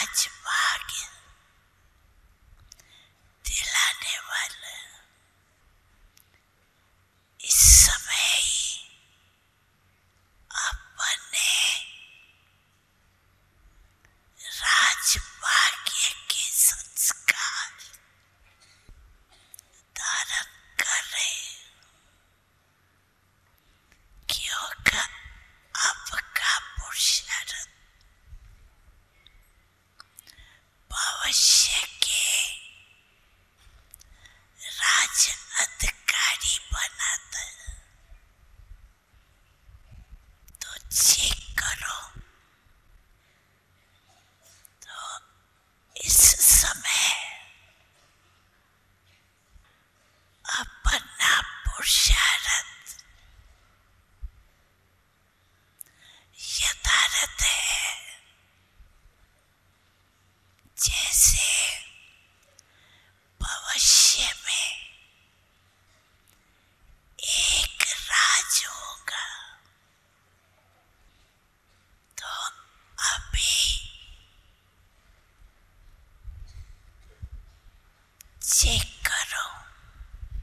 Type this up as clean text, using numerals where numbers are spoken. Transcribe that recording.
राजभाग्य दिलाने वाला इस समय ही अपने राजभाग्य के संस्कार धारण करे, क्योंकि आपका पुरुषार्थ भविष्य के राज अधिकारी बनाता है। तो चेक करो, तो इस समय अपना पुरुषार्थ यथार्थ है, जैसे भविष्य में एक राज होगा। तो अभी चेक